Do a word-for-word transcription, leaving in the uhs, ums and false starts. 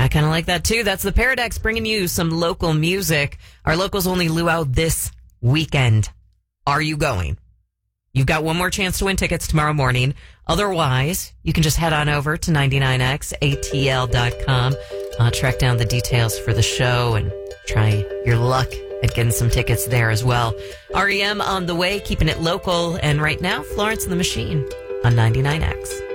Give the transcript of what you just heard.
I kind of like that, too. That's the Paradox bringing you some local music. Our locals only luau this weekend. Are you going? You've got one more chance to win tickets tomorrow morning. Otherwise, you can just head on over to ninety-nine X A T L dot com, uh, track down the details for the show, and try your luck at getting some tickets there as well. R E M on the way, keeping it local. And right now, Florence and the Machine on ninety-nine X.